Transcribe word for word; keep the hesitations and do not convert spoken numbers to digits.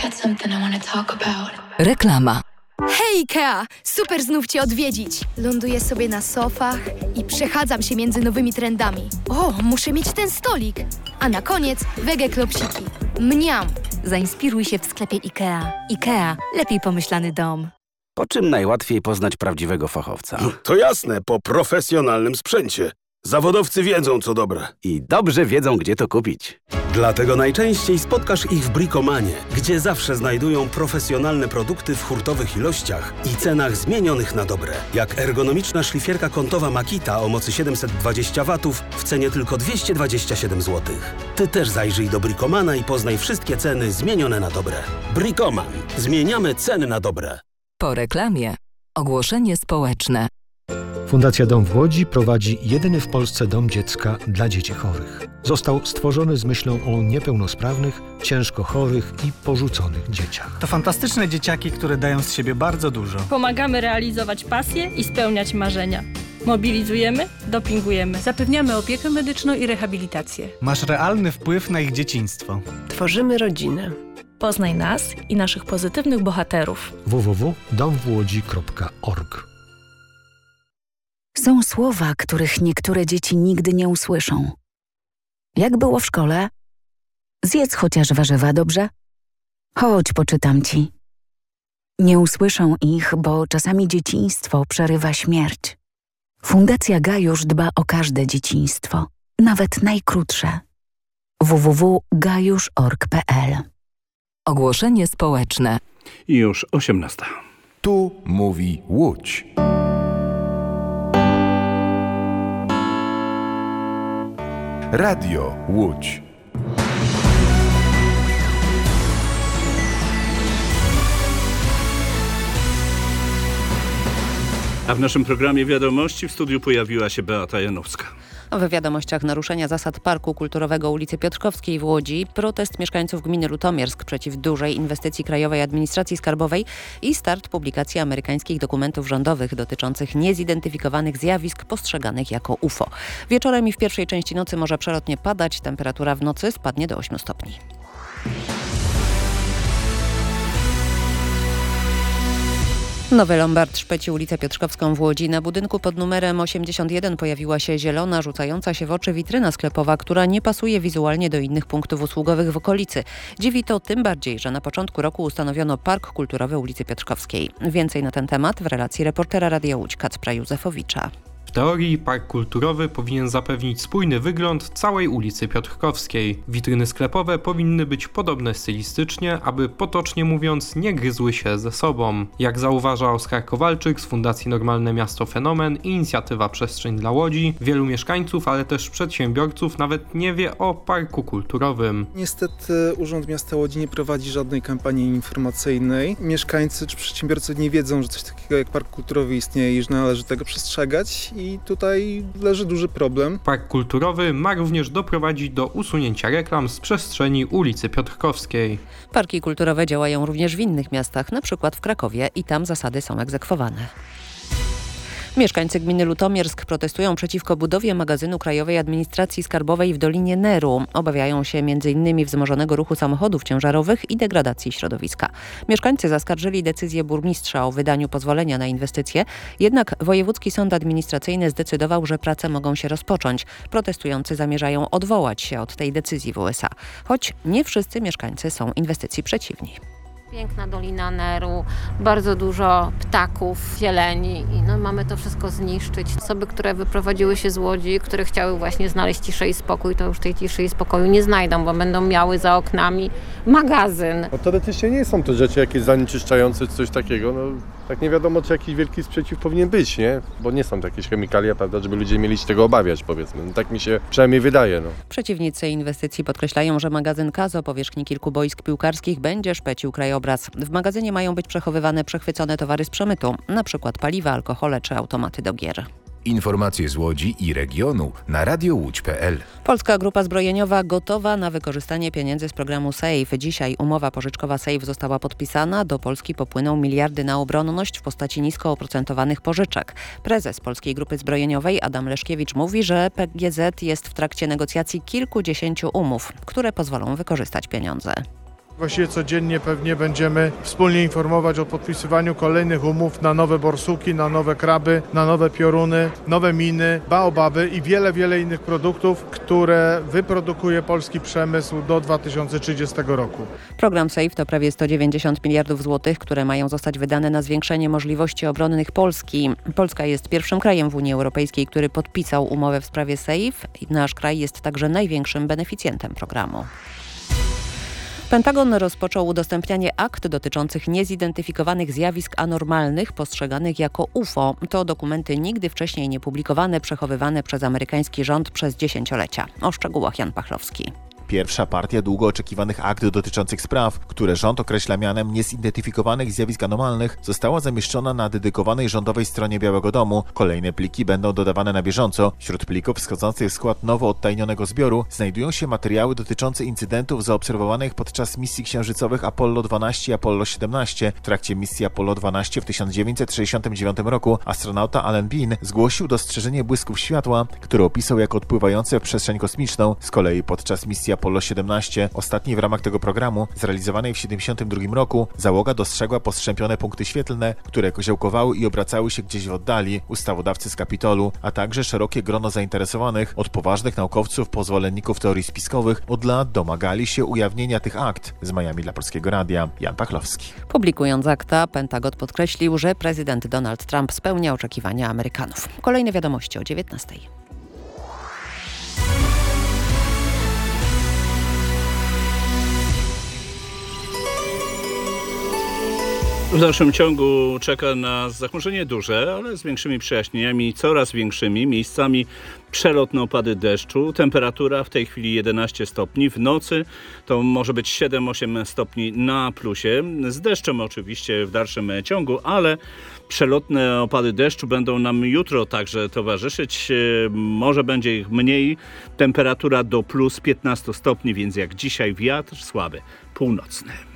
Reklama. Hej Ikea! Super znów Cię odwiedzić! Ląduję sobie na sofach i przechadzam się między nowymi trendami. O, muszę mieć ten stolik! A na koniec wege klopsiki. Mniam! Zainspiruj się w sklepie Ikea. Ikea. Lepiej pomyślany dom. Po czym najłatwiej poznać prawdziwego fachowca? To jasne, po profesjonalnym sprzęcie. Zawodowcy wiedzą, co dobre. I dobrze wiedzą, gdzie to kupić. Dlatego najczęściej spotkasz ich w Bricomanie, gdzie zawsze znajdują profesjonalne produkty w hurtowych ilościach i cenach zmienionych na dobre. Jak ergonomiczna szlifierka kątowa Makita o mocy siedemset dwadzieścia watów w cenie tylko dwieście dwadzieścia siedem złotych. Ty też zajrzyj do Bricomana i poznaj wszystkie ceny zmienione na dobre. Bricoman. Zmieniamy ceny na dobre. Po reklamie. Ogłoszenie społeczne. Fundacja Dom w Łodzi prowadzi jedyny w Polsce dom dziecka dla dzieci chorych. Został stworzony z myślą o niepełnosprawnych, ciężko chorych i porzuconych dzieciach. To fantastyczne dzieciaki, które dają z siebie bardzo dużo. Pomagamy realizować pasje i spełniać marzenia. Mobilizujemy, dopingujemy. Zapewniamy opiekę medyczną i rehabilitację. Masz realny wpływ na ich dzieciństwo. Tworzymy rodzinę. Poznaj nas i naszych pozytywnych bohaterów. w w w kropka dom w łodzi kropka org. Są słowa, których niektóre dzieci nigdy nie usłyszą. Jak było w szkole? Zjedz chociaż warzywa, dobrze? Chodź, poczytam ci. Nie usłyszą ich, bo czasami dzieciństwo przerywa śmierć. Fundacja Gajusz dba o każde dzieciństwo, nawet najkrótsze. w w w kropka gajusz kropka org kropka p l. Ogłoszenie społeczne. I już osiemnasta. Tu mówi Łódź. Radio Łódź. A w naszym programie Wiadomości w studiu pojawiła się Beata Janowska. W wiadomościach naruszenia zasad Parku Kulturowego ulicy Piotrkowskiej w Łodzi, protest mieszkańców gminy Lutomiersk przeciw dużej inwestycji Krajowej Administracji Skarbowej i start publikacji amerykańskich dokumentów rządowych dotyczących niezidentyfikowanych zjawisk postrzeganych jako U F O. Wieczorem i w pierwszej części nocy może przelotnie padać, temperatura w nocy spadnie do ośmiu stopni. Nowy Lombard szpeci ulicę Piotrkowską w Łodzi. Na budynku pod numerem osiemdziesiąt jeden pojawiła się zielona, rzucająca się w oczy witryna sklepowa, która nie pasuje wizualnie do innych punktów usługowych w okolicy. Dziwi to tym bardziej, że na początku roku ustanowiono Park Kulturowy ulicy Piotrkowskiej. Więcej na ten temat w relacji reportera Radia Łódź Kacpra Józefowicza. W teorii park kulturowy powinien zapewnić spójny wygląd całej ulicy Piotrkowskiej. Witryny sklepowe powinny być podobne stylistycznie, aby potocznie mówiąc nie gryzły się ze sobą. Jak zauważa Oskar Kowalczyk z Fundacji Normalne Miasto Fenomen i Inicjatywa Przestrzeń dla Łodzi, wielu mieszkańców, ale też przedsiębiorców nawet nie wie o parku kulturowym. Niestety Urząd Miasta Łodzi nie prowadzi żadnej kampanii informacyjnej. Mieszkańcy czy przedsiębiorcy nie wiedzą, że coś takiego jak park kulturowy istnieje i że należy tego przestrzegać. I tutaj leży duży problem. Park kulturowy ma również doprowadzić do usunięcia reklam z przestrzeni ulicy Piotrkowskiej. Parki kulturowe działają również w innych miastach, na przykład w Krakowie i tam zasady są egzekwowane. Mieszkańcy gminy Lutomiersk protestują przeciwko budowie magazynu Krajowej Administracji Skarbowej w Dolinie Neru. Obawiają się między innymi wzmożonego ruchu samochodów ciężarowych i degradacji środowiska. Mieszkańcy zaskarżyli decyzję burmistrza o wydaniu pozwolenia na inwestycje, jednak Wojewódzki Sąd Administracyjny zdecydował, że prace mogą się rozpocząć. Protestujący zamierzają odwołać się od tej decyzji w U S A, choć nie wszyscy mieszkańcy są inwestycji przeciwni. Piękna Dolina Neru, bardzo dużo ptaków, zieleni i no, mamy to wszystko zniszczyć. Osoby, które wyprowadziły się z Łodzi, które chciały właśnie znaleźć ciszę i spokój, to już tej ciszy i spokoju nie znajdą, bo będą miały za oknami magazyn. No, teoretycznie nie są to rzeczy jakieś zanieczyszczające czy coś takiego. No, tak nie wiadomo, czy jakiś wielki sprzeciw powinien być, nie? Bo nie są to jakieś chemikalia, prawda, żeby ludzie mieli się tego obawiać, powiedzmy. No, tak mi się przynajmniej wydaje. No. Przeciwnicy inwestycji podkreślają, że magazyn K A Z o powierzchni kilku boisk piłkarskich będzie szpecił krajobraz. W magazynie mają być przechowywane przechwycone towary z przemytu, na przykład paliwa, alkohole czy automaty do gier. Informacje z Łodzi i regionu na radio łódź kropka p l. Polska Grupa Zbrojeniowa gotowa na wykorzystanie pieniędzy z programu SAFE. Dzisiaj umowa pożyczkowa SAFE została podpisana. Do Polski popłyną miliardy na obronność w postaci nisko oprocentowanych pożyczek. Prezes Polskiej Grupy Zbrojeniowej Adam Leszkiewicz mówi, że P G Z jest w trakcie negocjacji kilkudziesięciu umów, które pozwolą wykorzystać pieniądze. Właściwie codziennie pewnie będziemy wspólnie informować o podpisywaniu kolejnych umów na nowe borsuki, na nowe kraby, na nowe pioruny, nowe miny, baobaby i wiele, wiele innych produktów, które wyprodukuje polski przemysł do dwa tysiące trzydziestego roku. Program SAFE to prawie sto dziewięćdziesiąt miliardów złotych, które mają zostać wydane na zwiększenie możliwości obronnych Polski. Polska jest pierwszym krajem w Unii Europejskiej, który podpisał umowę w sprawie SAFE. Nasz kraj jest także największym beneficjentem programu. Pentagon rozpoczął udostępnianie akt dotyczących niezidentyfikowanych zjawisk anormalnych postrzeganych jako U F O. To dokumenty nigdy wcześniej nie publikowane, przechowywane przez amerykański rząd przez dziesięciolecia. O szczegółach Jan Pachlowski. Pierwsza partia długo oczekiwanych akt dotyczących spraw, które rząd określa mianem niezidentyfikowanych zjawisk anomalnych, została zamieszczona na dedykowanej rządowej stronie Białego Domu. Kolejne pliki będą dodawane na bieżąco. Wśród plików wschodzących w skład nowo odtajnionego zbioru znajdują się materiały dotyczące incydentów zaobserwowanych podczas misji księżycowych Apollo dwanaście i Apollo siedemnaście. W trakcie misji Apollo dwanaście w tysiąc dziewięćset sześćdziesiątym dziewiątym roku astronauta Alan Bean zgłosił dostrzeżenie błysków światła, które opisał jako odpływające w przestrzeń kosmiczną. Z kolei podczas misji Apollo siedemnaście, ostatniej w ramach tego programu, zrealizowanej w siedemdziesiątym drugim roku, załoga dostrzegła postrzępione punkty świetlne, które koziołkowały i obracały się gdzieś w oddali, ustawodawcy z Kapitolu, a także szerokie grono zainteresowanych, od poważnych naukowców po zwolenników teorii spiskowych, od lat domagali się ujawnienia tych akt. Z Miami dla Polskiego Radia, Jan Pachlowski. Publikując akta, Pentagon podkreślił, że prezydent Donald Trump spełnia oczekiwania Amerykanów. Kolejne wiadomości o dziewiętnastej. W dalszym ciągu czeka nas zachmurzenie duże, ale z większymi przejaśnieniami, coraz większymi miejscami przelotne opady deszczu. Temperatura w tej chwili jedenaście stopni. W nocy to może być siedem osiem stopni na plusie. Z deszczem oczywiście w dalszym ciągu, ale przelotne opady deszczu będą nam jutro także towarzyszyć. Może będzie ich mniej. Temperatura do plus piętnaście stopni, więc jak dzisiaj wiatr słaby, północny.